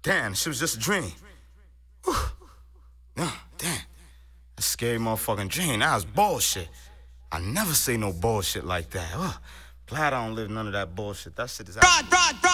Damn, shit was just a dream. Whew. No, damn. A scary motherfucking dream. That was bullshit. I never say no bullshit like that. Glad I don't live none of that bullshit. That shit is out.